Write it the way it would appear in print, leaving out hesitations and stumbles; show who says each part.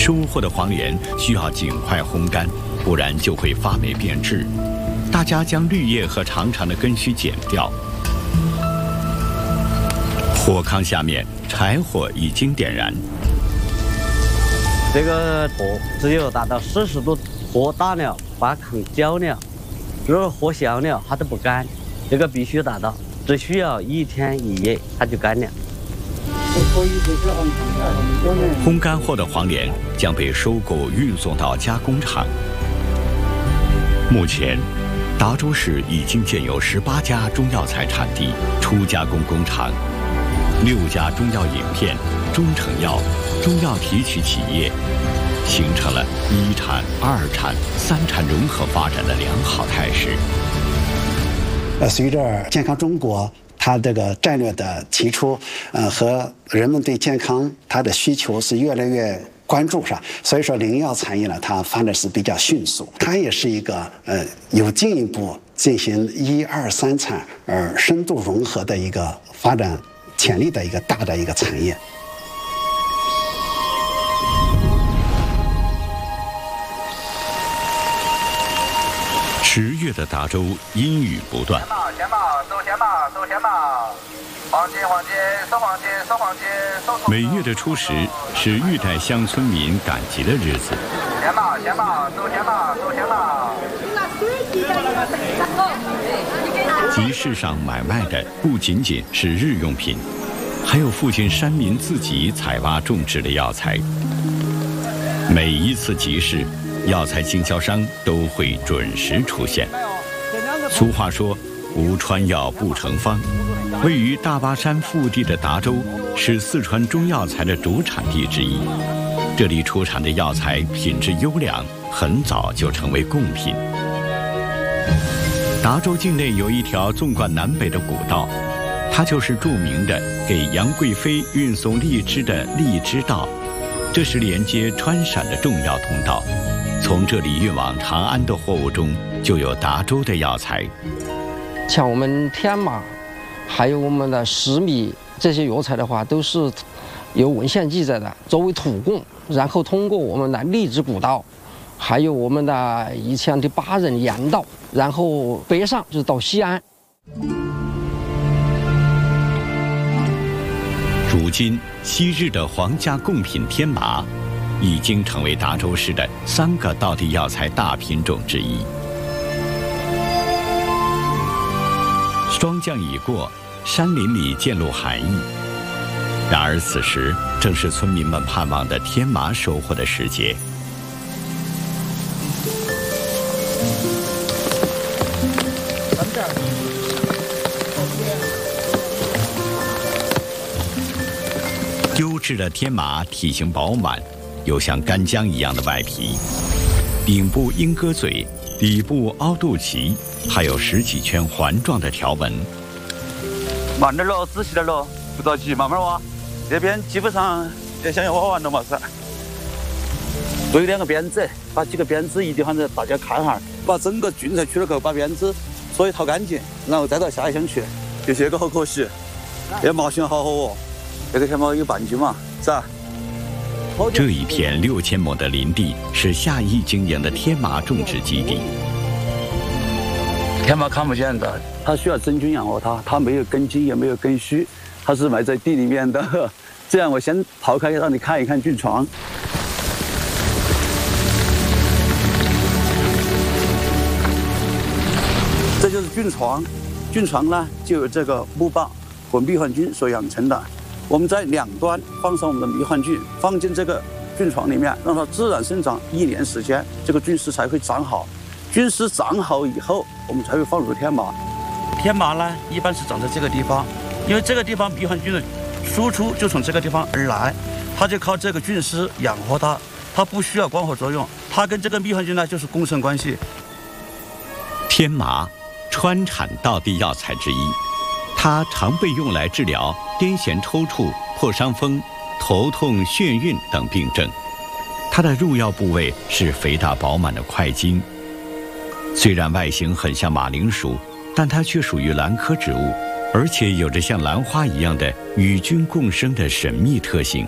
Speaker 1: 收获的黄连需要尽快烘干，不然就会发霉变质。大家将绿叶和长长的根须剪掉。火炕下面，柴火已经点燃。
Speaker 2: 这个火只有达到40度，火大了，把炕焦了，如果火小了，它都不干。这个必须达到，只需要1天1夜，它就干了。
Speaker 1: 烘干后的黄连将被收购运送到加工厂。目前，达州市已经建有18家中药材产地、初加工工厂，6家中药饮片、中成药、中药提取企业，形成了1产、2产、3产融合发展的良好态势。
Speaker 3: 随着健康中国它这个战略的提出，和人们对健康它的需求是越来越关注上，所以说灵药产业呢，它发展是比较迅速，它也是一个有进一步进行1、2、3产深度融合的一个发展潜力的一个大的一个产业。
Speaker 1: 10月的达州阴雨不断。
Speaker 4: 钱宝，收钱宝，收钱宝，黄金，黄金，收黄金，收黄金，收。
Speaker 1: 每月的初10是玉带乡村民赶集的日子。
Speaker 4: 钱宝，钱宝，收钱宝，收钱宝。
Speaker 1: 集市上买卖的不仅仅是日用品，还有附近山民自己采挖种植的药材。每一次集市，药材经销商都会准时出现。俗话说，无川药不成方。位于大巴山腹地的达州是四川中药材的主产地之一，这里出产的药材品质优良，很早就成为贡品。达州境内有一条纵贯南北的古道，它就是著名的给杨贵妃运送荔枝的荔枝道，这是连接川陕的重要通道。从这里运往长安的货物中，就有达州的药材。
Speaker 5: 像我们天麻，还有我们的石米这些药材的话，都是有文献记载的，作为土贡，然后通过我们的荔枝古道，还有我们的以前的8人沿道，然后北上就是到西安。
Speaker 1: 如今，昔日的皇家贡品天麻，已经成为达州市的3个道地药材大品种之一。霜降已过，山林里渐露寒意。然而此时正是村民们盼望的天麻收获的时节。优质的天麻体型饱满，有像干姜一样的外皮，顶部鹰鸽嘴，底部凹肚脐，还有10几圈环状的条纹。
Speaker 6: 慢点喽，仔细点喽，不着急，慢慢挖。这边基本上也想要挖完了嘛是。对2个鞭子，把几个鞭子一地方子大家看哈，把整个菌菜去了后，把鞭子所有掏干净，然后再到下一箱去。就这个好可惜，这麻性好好哦。这个天麻有半斤嘛，是吧？
Speaker 1: 这一片6000亩的林地是夏邑经营的天麻种植基地。
Speaker 6: 天麻看不见的，它需要真菌养活它，它没有根茎也没有根须，它是埋在地里面的。这样我先刨开让你看一看菌床。这就是菌床，菌床呢就有这个木棒和蜜獾菌所养成的。我们在2端放上我们的蜜獾菌，放进这个菌床里面，让它自然生长1年时间，这个菌丝才会长好。菌丝长好以后，我们才会放入天麻。天麻呢，一般是长在这个地方，因为这个地方蜜獾菌的输出就从这个地方而来，它就靠这个菌丝养活它，它不需要光合作用，它跟这个蜜獾菌呢就是共生关系。
Speaker 1: 天麻，川产道地药材之一。它常被用来治疗癫痫抽搐、破伤风、头痛、眩晕等病症。它的入药部位是肥大饱满的块茎。虽然外形很像马铃薯，但它却属于兰科植物，而且有着像兰花一样的与菌共生的神秘特性。